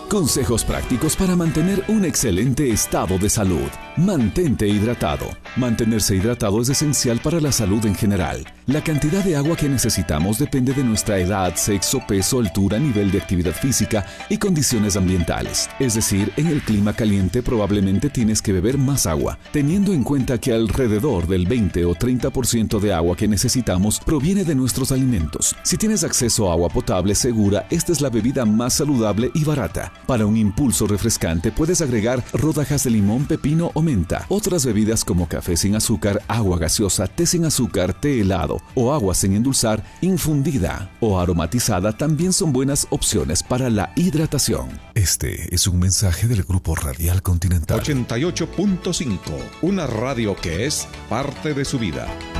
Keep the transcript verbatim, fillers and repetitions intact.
Consejos prácticos para mantener un excelente estado de salud. Mantente hidratado. Mantenerse hidratado es esencial para la salud en general. La cantidad de agua que necesitamos depende de nuestra edad, sexo, peso, altura, nivel de actividad física y condiciones ambientales. Es decir, en el clima caliente probablemente tienes que beber más agua, teniendo en cuenta que alrededor del veinte o treinta por ciento de agua que necesitamos proviene de nuestros alimentos. Si tienes acceso a agua potable segura, esta es la bebida más saludable y barata. Para un impulso refrescante puedes agregar rodajas de limón, pepino o menta. Otras bebidas como café sin azúcar, agua gaseosa, té sin azúcar, té helado o agua sin endulzar, infundida o aromatizada también son buenas opciones para la hidratación. Este es un mensaje del Grupo Radial Continental. ochenta y ocho punto cinco, una radio que es parte de su vida.